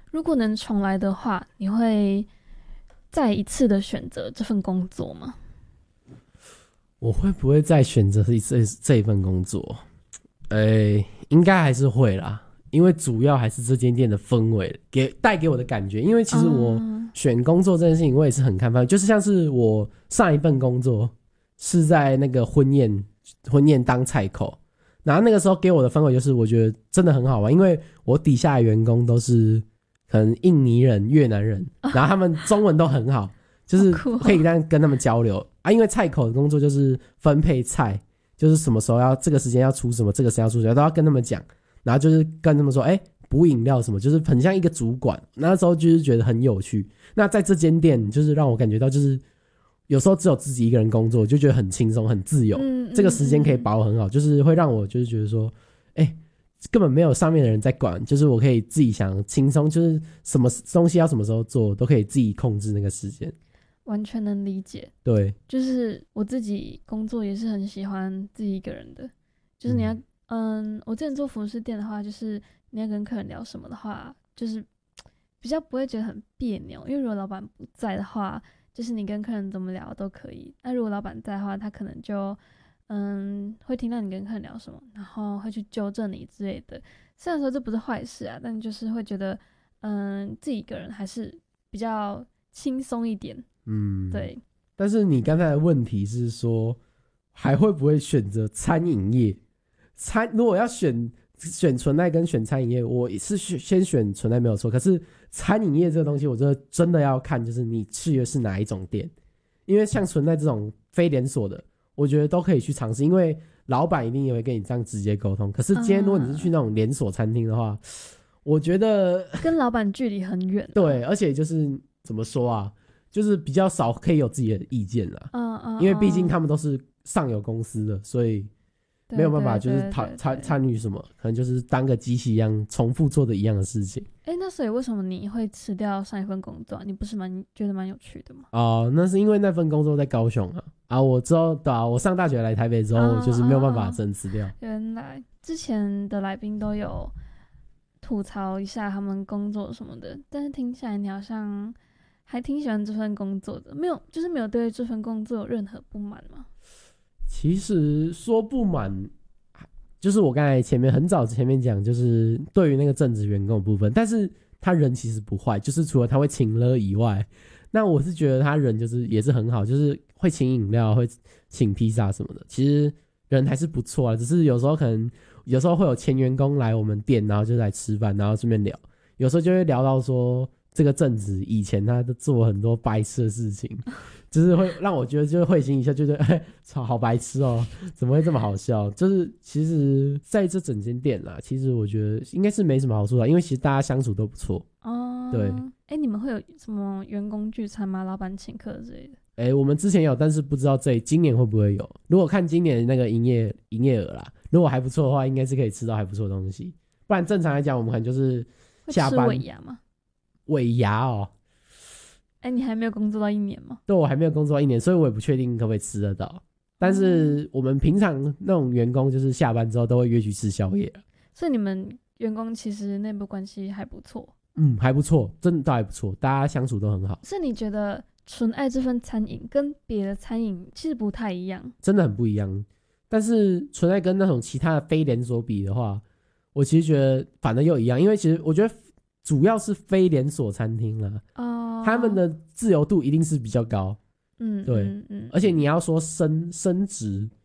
如果能重来的话，你会再一次的选择这份工作吗？ 我会不会再选择这一份工作？应该还是会啦，因为主要还是这间店的氛围带给我的感觉。因为其实我选工作这件事情，我也是很看方向，就是像是我上一份工作是在那个婚宴当菜口，然后那个时候给我的氛围就是我觉得真的很好玩，因为我底下的员工都是可能印尼人、越南人，然后他们中文都很好，就是可以跟他们交流啊。因为菜口的工作就是分配菜，就是什么时候要这个时间要出什么，这个时间要出什么都要跟他们讲，然后就是跟他们说补饮料什么，就是很像一个主管。那时候就是觉得很有趣。那在这间店就是让我感觉到就是有时候只有自己一个人工作就觉得很轻松很自由，这个时间可以把握很好，就是会让我就是觉得说根本没有上面的人在管，就是我可以自己想轻松，就是什么东西要什么时候做都可以自己控制那个时间。 完全能理解。 对， 就是我自己工作也是很喜欢自己一个人的，就是你要我之前做服饰店的话，就是你要跟客人聊什么的话，就是比较不会觉得很别扭，因为如果老板不在的话，就是你跟客人怎么聊都可以。那如果老板在的话，他可能就会听到你跟客人聊什么，然后会去纠正你之类的。虽然说这不是坏事啊，但就是会觉得自己一个人还是比较轻松一点。对。 但是你刚才的问题是说还会不会选择餐饮业？如果要选纯奈跟选餐饮业，我是先选纯奈没有错。可是餐饮业这个东西，我真的要看就是你去的是哪一种店，因为像纯奈这种非连锁的，我觉得都可以去尝试，因为老板一定也会跟你这样直接沟通。可是今天如果你是去那种连锁餐厅的话，我觉得跟老板距离很远。 对，而且就是怎么说啊，就是比较少可以有自己的意见啦。因为毕竟他们都是上有公司的，所以没有办法就是参与什么，可能就是当个机器一样重复做的一样的事情。 那所以为什么你会辞掉上一份工作？你不是觉得蛮有趣的吗？ 那是因为那份工作在高雄我之后我上大学来台北之后，就是没有办法真辞掉。 原来之前的来宾都有吐槽一下他们工作什么的，但是听起来你好像还挺喜欢这份工作的，没有对这份工作有任何不满吗？ 其实说不满，就是我刚才很早前面讲，就是对于那个正职员工的部分，但是他人其实不坏，就是除了他会请了以外，那我是觉得他人就是也是很好，就是会请饮料，会请披萨什么的，其实人还是不错只是有时候会有前员工来我们店，然后就来吃饭，然后顺便聊，有时候就会聊到说这个正职以前他都做很多白痴的事情，就是会让我觉得就是会心一笑，觉得操好白痴怎么会这么好笑？就是其实在这整间店啦，其实我觉得应该是没什么好处的，因为其实大家相处都不错。对。 你们会有什么员工聚餐吗？老板请客之类的？我们之前有，但是不知道今年会不会有。如果看今年那个营业额啦，如果还不错的话，应该是可以吃到还不错的东西。不然正常来讲，我们可能就是下班。 会吃尾牙吗？ 尾牙你还没有工作到1年吗？ 对，我还没有工作到1年，所以我也不确定可不可以吃得到。但是我们平常那种员工，就是下班之后都会约去吃宵夜。 所以你们员工其实内部关系还不错。 还不错，真的都还不错，大家相处都很好。 是你觉得纯爱这份餐饮跟别的餐饮其实不太一样？ 真的很不一样。但是纯爱跟那种其他的非连锁比的话，我其实觉得反而又一样，因为其实我觉得主要是非连锁餐厅啦，他们的自由度一定是比较高。对，而且你要说升职，